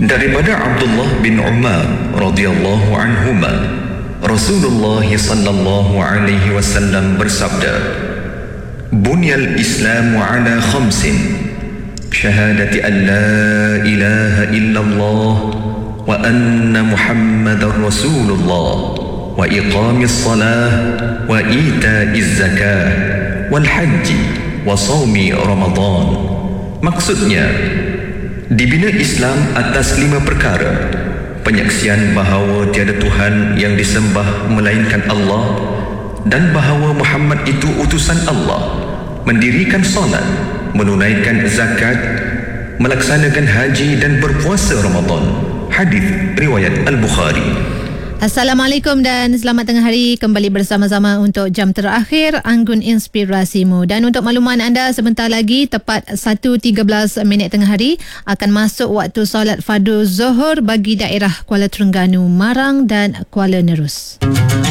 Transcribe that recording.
Daripada Abdullah bin Umar radhiyallahu anhuma, Rasulullah sallallahu alaihi wasallam bersabda, "Bunyal Islamu ala khamsin, syahadati an la ilaha illallah wa anna Muhammadar Rasulullah wa iqamis salah wa ita'iz zakah wal haji wa sawmi Ramadan." Maksudnya, dibina Islam atas 5 perkara: penyaksian bahawa tiada Tuhan yang disembah melainkan Allah dan bahawa Muhammad itu utusan Allah, mendirikan solat, menunaikan zakat, melaksanakan haji dan berpuasa Ramadan. Hadis riwayat Al-Bukhari. Assalamualaikum dan selamat tengah hari. Kembali bersama-sama untuk jam terakhir Anggun Inspirasimu. Dan untuk makluman anda, sebentar lagi tepat 1.13 minit tengah hari akan masuk waktu solat fardu Zuhur bagi daerah Kuala Terengganu, Marang dan Kuala Nerus.